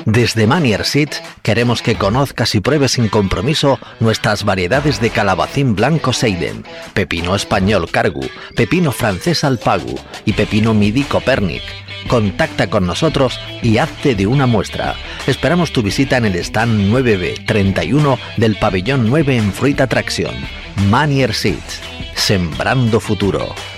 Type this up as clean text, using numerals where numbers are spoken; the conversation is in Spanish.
Desde Manier Seeds queremos que conozcas y pruebes sin compromiso nuestras variedades de calabacín blanco Seiden, pepino español Cargu, pepino francés Alpagu y pepino midi Copernic. Contacta con nosotros y hazte de una muestra. Esperamos tu visita en el stand 9B31 del pabellón 9 en Fruit Attraction. Manier Seeds, sembrando futuro.